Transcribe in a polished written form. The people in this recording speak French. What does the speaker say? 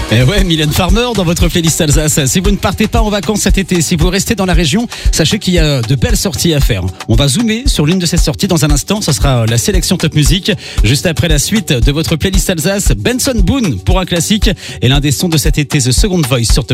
Et ouais, Mylène Farmer dans votre playlist Alsace. Si vous ne partez pas en vacances cet été, si vous restez dans la région, sachez qu'il y a de belles sorties à faire. On va zoomer sur l'une de ces sorties dans un instant. Ce sera la sélection Top Music. Juste après la suite de votre playlist Alsace, Benson Boone pour un classique et l'un des sons de cet été, The Second Voice sur Top